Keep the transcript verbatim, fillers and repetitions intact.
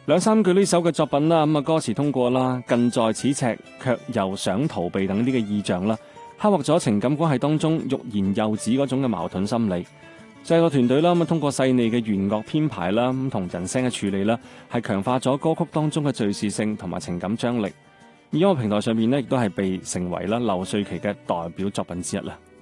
兩三句呢首嘅作品啦，咁啊歌詞通過啦，近在咫尺，卻又想逃避等呢個意象啦，刻畫咗情感關係當中欲言又止嗰種嘅矛盾心理。製作團隊啦，咁通過細膩嘅弦樂編排啦，咁同人聲嘅處理啦，係強化咗歌曲當中嘅敘事性同埋情感張力。而音樂平台上面呢，亦都係被成為啦劉瑞琦嘅代表作品之一啦。